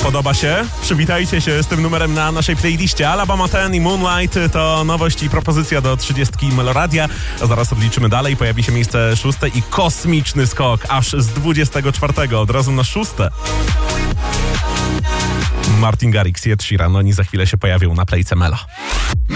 Podoba się? Przywitajcie się z tym numerem na naszej playliście. Alabama 10 i Moonlight to nowość i propozycja do 30 Meloradia. A zaraz odliczymy dalej. Pojawi się miejsce 6 i kosmiczny skok aż z 24 od razu na 6. Martin Garrix i Ed Sheeran. Oni za chwilę się pojawią na playce Melo.